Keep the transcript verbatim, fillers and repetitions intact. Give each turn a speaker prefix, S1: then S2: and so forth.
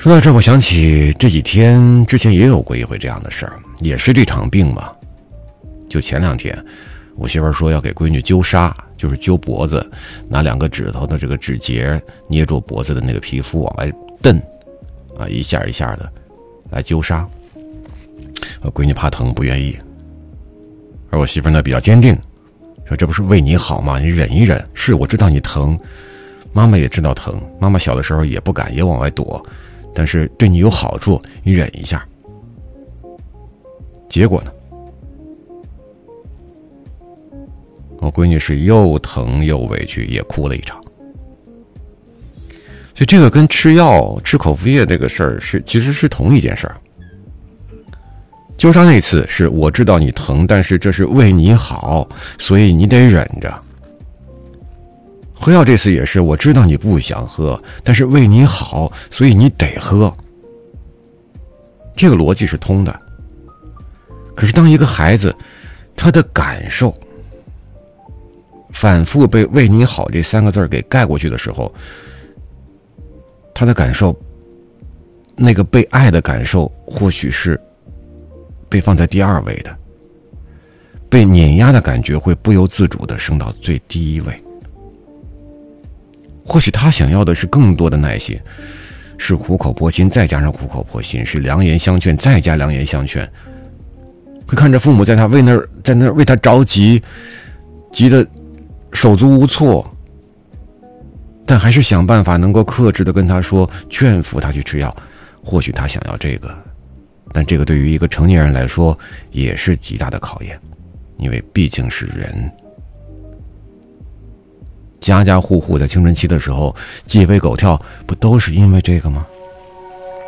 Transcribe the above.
S1: 说到这，我想起这几天之前也有过一回这样的事儿，也是这场病嘛。就前两天，我媳妇儿说要给闺女揪痧，就是揪脖子，拿两个指头的这个指节捏住脖子的那个皮肤往外蹬，啊，一下一下的来揪痧。我闺女怕疼不愿意，而我媳妇儿呢比较坚定，说这不是为你好吗？你忍一忍。是，我知道你疼，妈妈也知道疼，妈妈小的时候也不敢，也往外躲，但是对你有好处，你忍一下。结果呢，我闺女是又疼又委屈，也哭了一场。所以这个跟吃药吃口服液这个事儿是其实是同一件事儿。揪痧那次是我知道你疼，但是这是为你好，所以你得忍着。喝药这次也是我知道你不想喝，但是为你好，所以你得喝。这个逻辑是通的。可是当一个孩子他的感受反复被为你好这三个字给盖过去的时候，他的感受，那个被爱的感受或许是被放在第二位的，被碾压的感觉会不由自主地升到最低一位。或许他想要的是更多的耐心，是苦口婆心再加上苦口婆心，是良言相劝再加良言相劝。会看着父母在他为那儿在那儿为他着急，急得手足无措，但还是想办法能够克制的跟他说，劝服他去吃药。或许他想要这个，但这个对于一个成年人来说也是极大的考验，因为毕竟是人。家家户户在青春期的时候鸡飞狗跳，不都是因为这个吗？